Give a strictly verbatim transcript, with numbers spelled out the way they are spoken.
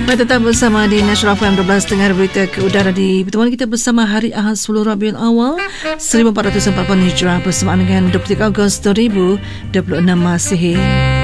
Baik, tetap bersama di National F M dua belas dengar berita ke udara di pertemuan kita bersama hari Ahad sepuluh Rabiul Awal seribu empat ratus empat puluh lapan Hijrah bersamaan dengan dua puluh tiga Ogos dua ribu dua puluh enam Masihi.